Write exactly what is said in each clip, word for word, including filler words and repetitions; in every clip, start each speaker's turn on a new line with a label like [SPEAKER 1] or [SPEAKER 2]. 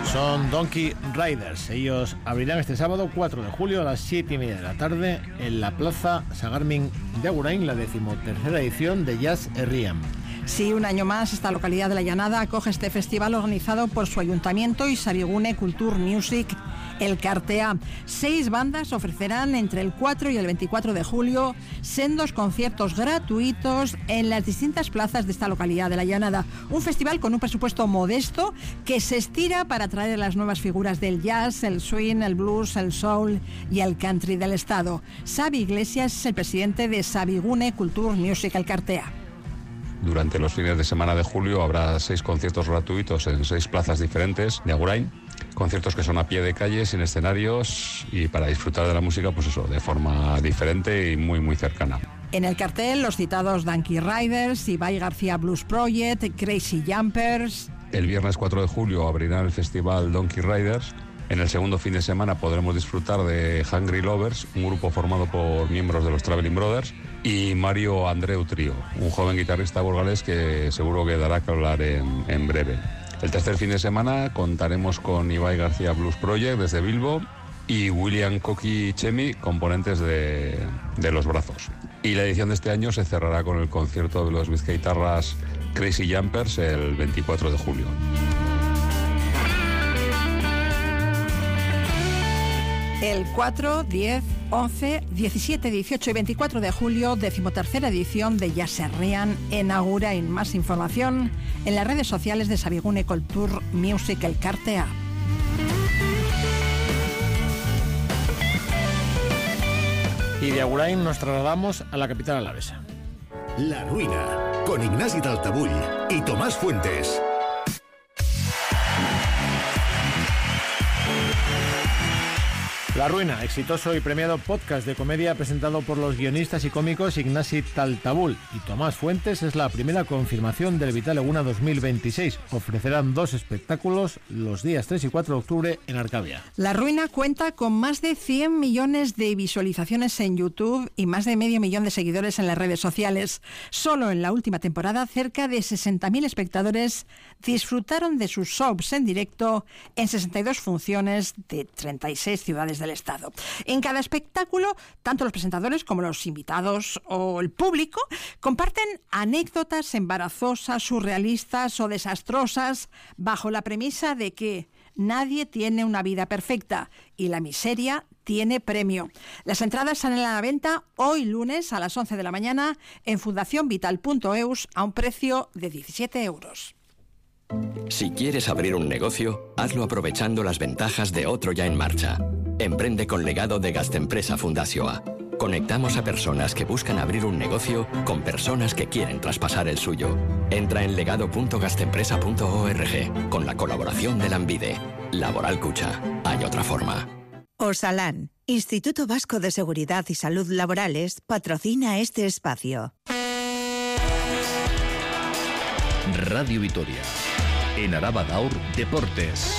[SPEAKER 1] Son Donkey Riders. Ellos abrirán este sábado cuatro de julio a las siete y media de la tarde en la Plaza Sagarmin de Agurain, la decimotercera edición de Jazz Herrian.
[SPEAKER 2] Sí, un año más, esta localidad de la Llanada acoge este festival organizado por su ayuntamiento y Sabigune Culture Music Elkartea. Seis bandas ofrecerán entre el cuatro y el veinticuatro de julio sendos conciertos gratuitos en las distintas plazas de esta localidad de la Llanada. Un festival con un presupuesto modesto que se estira para atraer a las nuevas figuras del jazz, el swing, el blues, el soul y el country del estado. Xavi Iglesias es el presidente de Sabigune Culture Music Elkartea.
[SPEAKER 3] Durante los fines de semana de julio habrá seis conciertos gratuitos en seis plazas diferentes de Agurain. Conciertos que son a pie de calle, sin escenarios y para disfrutar de la música, pues eso, de forma diferente y muy, muy cercana.
[SPEAKER 2] En el cartel, los citados Donkey Riders, Ibai García Blues Project, Crazy Jumpers.
[SPEAKER 3] El viernes cuatro de julio abrirá el festival Donkey Riders. En el segundo fin de semana podremos disfrutar de Hungry Lovers, un grupo formado por miembros de los Traveling Brothers, y Mario Andreu Trío, un joven guitarrista burgalés que seguro que dará que hablar en, en breve. El tercer fin de semana contaremos con Ibai García Blues Project desde Bilbo y William Coqui Chemi, componentes de, de Los Brazos. Y la edición de este año se cerrará con el concierto de los Vizcaitarras Crazy Jumpers el veinticuatro de julio.
[SPEAKER 2] El cuatro, diez, once, diecisiete, dieciocho y veinticuatro de julio, decimotercera edición de Jazz Herrian en Agurain. Más información en las redes sociales de Sabigune Culture Music Elkartea.
[SPEAKER 1] Y de Agurain nos trasladamos a la capital alavesa.
[SPEAKER 4] La Ruina, con Ignasi Taltabull y Tomás Fuentes.
[SPEAKER 1] La Ruina, exitoso y premiado podcast de comedia presentado por los guionistas y cómicos Ignasi Taltabull y Tomás Fuentes, es la primera confirmación del Vital Eguna dos mil veintiséis. Ofrecerán dos espectáculos los días tres y cuatro de octubre en Arcavia.
[SPEAKER 2] La Ruina cuenta con más de cien millones de visualizaciones en YouTube y más de medio millón de seguidores en las redes sociales. Solo en la última temporada, cerca de sesenta mil espectadores disfrutaron de sus shows en directo en sesenta y dos funciones de treinta y seis ciudades del estado. En cada espectáculo, tanto los presentadores como los invitados o el público comparten anécdotas embarazosas, surrealistas o desastrosas bajo la premisa de que nadie tiene una vida perfecta y la miseria tiene premio. Las entradas salen a la venta hoy lunes a las once de la mañana en fundación vital punto eus a un precio de diecisiete euros.
[SPEAKER 5] Si quieres abrir un negocio, hazlo aprovechando las ventajas de otro ya en marcha. Emprende con legado de Gastempresa Fundazioa. Conectamos a personas que buscan abrir un negocio con personas que quieren traspasar el suyo. Entra en legado punto gastempresa punto org con la colaboración de Lanbide. Laboral Cucha. Hay otra forma.
[SPEAKER 6] Osalan, Instituto Vasco de Seguridad y Salud Laborales, patrocina este espacio.
[SPEAKER 7] Radio Vitoria. En Araba Gaur, Deportes.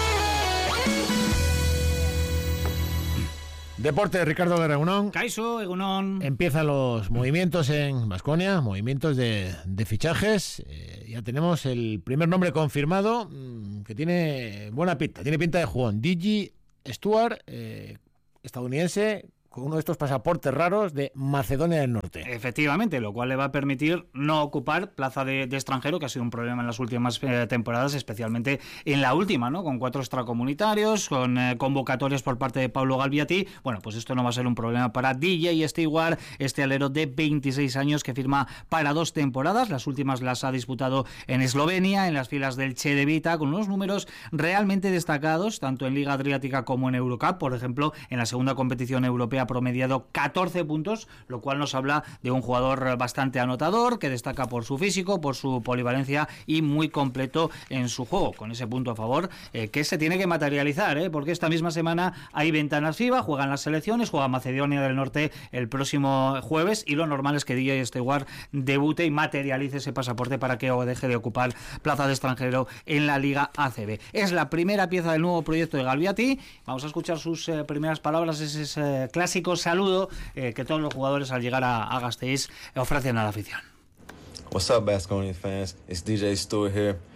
[SPEAKER 1] Deporte, Ricardo Guerra, Egunon.
[SPEAKER 8] Kaixo, Egunon.
[SPEAKER 1] Empiezan los movimientos en Baskonia, movimientos de, de fichajes. Eh, ya tenemos el primer nombre confirmado, mmm, que tiene buena pinta, tiene pinta de jugón. Digi Stuart, eh, estadounidense, con uno de estos pasaportes raros de Macedonia del Norte.
[SPEAKER 8] Efectivamente, lo cual le va a permitir no ocupar plaza de, de extranjero, que ha sido un problema en las últimas eh, temporadas, especialmente en la última, ¿no? Con cuatro extracomunitarios, con eh, convocatorias por parte de Paulo Galbiati. Bueno, pues esto no va a ser un problema para D J Stewart, este alero de veintiséis años que firma para dos temporadas. Las últimas las ha disputado en Eslovenia, en las filas del Che de Vita, con unos números realmente destacados, tanto en Liga Adriática como en Eurocup. Por ejemplo, en la segunda competición europea ha promediado catorce puntos, lo cual nos habla de un jugador bastante anotador, que destaca por su físico, por su polivalencia y muy completo en su juego, con ese punto a favor eh, que se tiene que materializar, ¿eh? Porque esta misma semana hay ventanas FIBA, juegan las selecciones, juega Macedonia del Norte el próximo jueves y lo normal es que D J Stewart debute y materialice ese pasaporte para que deje de ocupar plaza de extranjero en la Liga A C B. Es la primera pieza del nuevo proyecto de Galbiati. Vamos a escuchar sus eh, primeras palabras, ese es, eh, clásico saludo eh, que todos los jugadores al llegar a, a Gasteiz ofrecen a la afición.
[SPEAKER 9] What's up, Baskonia fans? It's D J Stewart here.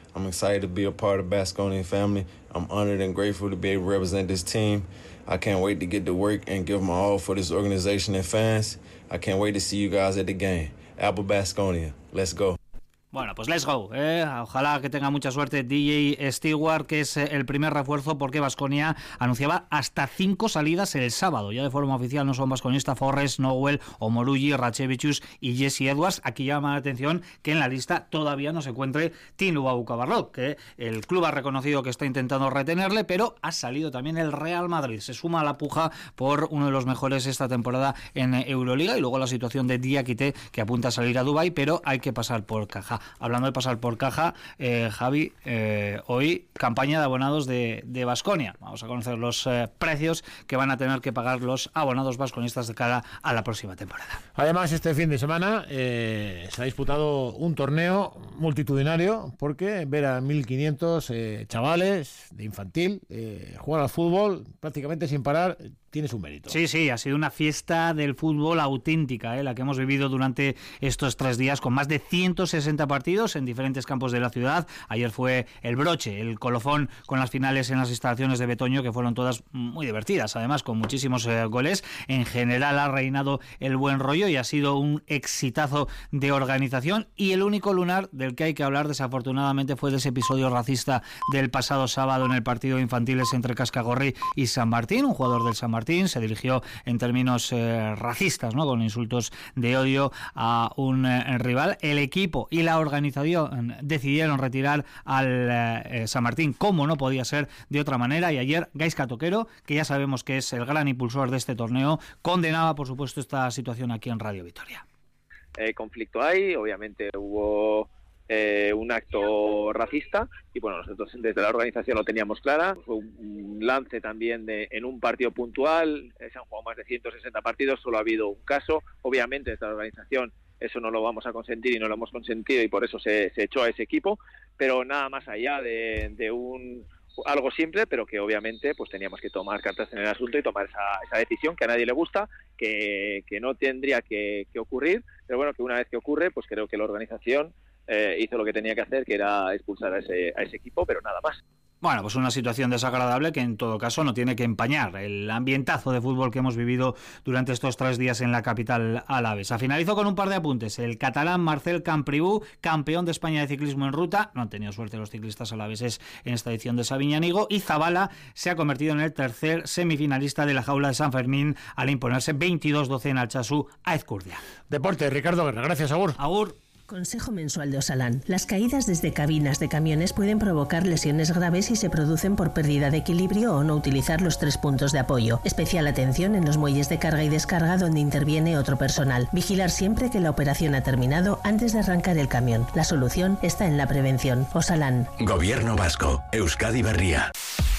[SPEAKER 9] I'm excited to be a part of Baskonia family. I'm honored and grateful to be able to represent this team. I can't wait to get to work and give my all for this organization and fans. I can't wait to see you guys at the game. Apple Baskonia, let's go.
[SPEAKER 8] Bueno, pues let's go, ¿eh? Ojalá que tenga mucha suerte D J Stewart, que es el primer refuerzo, porque Baskonia anunciaba hasta cinco salidas el sábado. Ya de forma oficial no son baskonistas Forrest, Nowell, Omoruyi, Rachevichus y Jesse Edwards. Aquí llama la atención que en la lista todavía no se encuentre Tino Babucabarrot, que el club ha reconocido que está intentando retenerle, pero ha salido también el Real Madrid. Se suma a la puja por uno de los mejores esta temporada en Euroliga, y luego la situación de Diakité, que apunta a salir a Dubái, pero hay que pasar por caja. Hablando de pasar por caja, eh, Javi, eh, hoy campaña de abonados de Baskonia. Vamos a conocer los eh, precios que van a tener que pagar los abonados baskonistas de cara a la próxima temporada.
[SPEAKER 1] Además, este fin de semana eh, se ha disputado un torneo multitudinario, porque ver a mil quinientos eh, chavales de infantil eh, jugar al fútbol prácticamente sin parar tiene su mérito.
[SPEAKER 8] Sí, sí, ha sido una fiesta del fútbol auténtica, ¿eh? La que hemos vivido durante estos tres días, con más de ciento sesenta partidos en diferentes campos de la ciudad. Ayer fue el broche, el colofón, con las finales en las instalaciones de Betoño, que fueron todas muy divertidas, además con muchísimos eh, goles. En general ha reinado el buen rollo y ha sido un exitazo de organización, y el único lunar del que hay que hablar, desafortunadamente, fue de ese episodio racista del pasado sábado en el partido de infantiles entre Cascagorri y San Martín. Un jugador del San Martín se dirigió en términos eh, racistas, ¿no?, con insultos de odio a un eh, rival. El equipo y la organización decidieron retirar al eh, San Martín, como no podía ser de otra manera, y ayer Gaizka Toquero, que ya sabemos que es el gran impulsor de este torneo, condenaba, por supuesto, esta situación aquí en Radio Vitoria.
[SPEAKER 10] Eh, conflicto hay, obviamente hubo Eh, un acto racista, y bueno, nosotros desde la organización lo teníamos clara. Fue un lance también de, en un partido puntual. Se han jugado más de ciento sesenta partidos, solo ha habido un caso. Obviamente desde la organización eso no lo vamos a consentir, y no lo hemos consentido, y por eso se, se echó a ese equipo, pero nada más allá de, de un algo simple, pero que obviamente pues teníamos que tomar cartas en el asunto y tomar esa, esa decisión que a nadie le gusta, que, que no tendría que, que ocurrir, pero bueno, que una vez que ocurre, pues creo que la organización Eh, hizo lo que tenía que hacer, que era expulsar a ese, a ese equipo, pero nada más.
[SPEAKER 8] Bueno, pues una situación desagradable que en todo caso no tiene que empañar el ambientazo de fútbol que hemos vivido durante estos tres días en la capital alavesa. Finalizo con un par de apuntes. El catalán Marcel Campribú, campeón de España de ciclismo en ruta. No han tenido suerte los ciclistas alaveses en esta edición de Sabiñánigo. Y Zabala se ha convertido en el tercer semifinalista de la jaula de San Fermín al imponerse veintidós doce en Altsasú a Ezcurdia.
[SPEAKER 1] Deporte, Ricardo Guerra. Gracias, Agur.
[SPEAKER 8] Agur.
[SPEAKER 11] Consejo mensual de Osalan. Las caídas desde cabinas de camiones pueden provocar lesiones graves si se producen por pérdida de equilibrio o no utilizar los tres puntos de apoyo. Especial atención en los muelles de carga y descarga donde interviene otro personal. Vigilar siempre que la operación ha terminado antes de arrancar el camión. La solución está en la prevención. Osalan.
[SPEAKER 4] Gobierno Vasco. Euskadi Berria.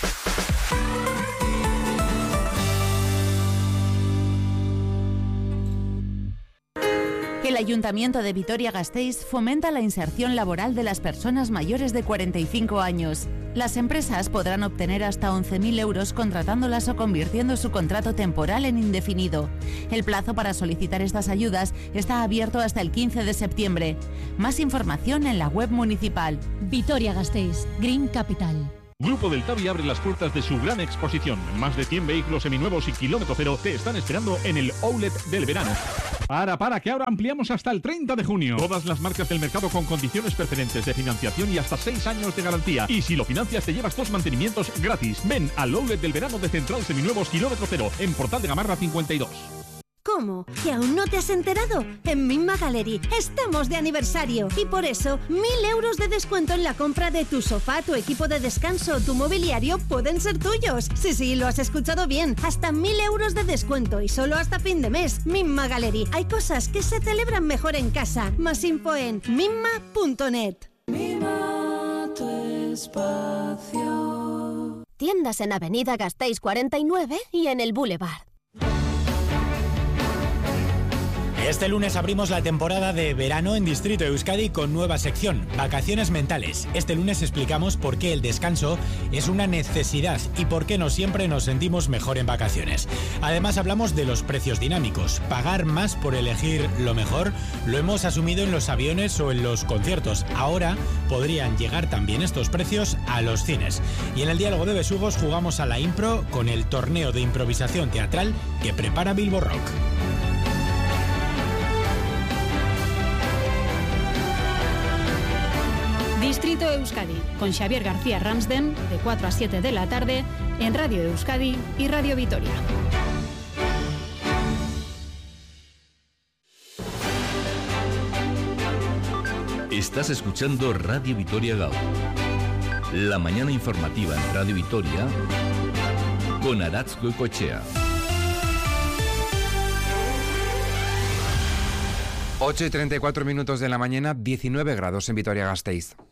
[SPEAKER 12] El Ayuntamiento de Vitoria-Gasteiz fomenta la inserción laboral de las personas mayores de cuarenta y cinco años. Las empresas podrán obtener hasta once mil euros contratándolas o convirtiendo su contrato temporal en indefinido. El plazo para solicitar estas ayudas está abierto hasta el quince de septiembre. Más información en la web municipal.
[SPEAKER 13] Vitoria-Gasteiz, Green Capital.
[SPEAKER 14] Grupo del Tabi abre las puertas de su gran exposición. Más de cien vehículos seminuevos y kilómetro cero te están esperando en el Outlet del verano. Para, para, que ahora ampliamos hasta el treinta de junio. Todas las marcas del mercado con condiciones preferentes de financiación y hasta seis años de garantía. Y si lo financias te llevas dos mantenimientos gratis. Ven al Outlet del verano de Central Seminuevos kilómetro cero en Portal de Gamarra cincuenta y dos.
[SPEAKER 15] ¿Cómo? ¿Que aún no te has enterado? En Minma Gallery estamos de aniversario y por eso mil euros de descuento en la compra de tu sofá, tu equipo de descanso o tu mobiliario pueden ser tuyos. Sí, sí, lo has escuchado bien. Hasta mil euros de descuento y solo hasta fin de mes. Minma Gallery. Hay cosas que se celebran mejor en casa. Más info en minma punto net.
[SPEAKER 16] Mima tu espacio.
[SPEAKER 17] Tiendas en Avenida Gasteiz cuarenta y nueve y en el Boulevard. Este lunes abrimos la temporada de verano en Distrito Euskadi con nueva sección, Vacaciones Mentales. Este lunes explicamos por qué el descanso es una necesidad y por qué no siempre nos sentimos mejor en vacaciones. Además hablamos de los precios dinámicos. Pagar más por elegir lo mejor lo hemos asumido en los aviones o en los conciertos. Ahora podrían llegar también estos precios a los cines. Y en el diálogo de besugos jugamos a la impro con el torneo de improvisación teatral que prepara Bilbo Rock.
[SPEAKER 13] Distrito Euskadi, con Xavier García Ramsden, de cuatro a siete de la tarde, en Radio Euskadi y Radio Vitoria.
[SPEAKER 7] Estás escuchando Radio Vitoria Gaur. La mañana informativa en Radio Vitoria con Aratz Goicoechea.
[SPEAKER 18] ocho y treinta y cuatro minutos de la mañana, diecinueve grados en Vitoria-Gasteiz.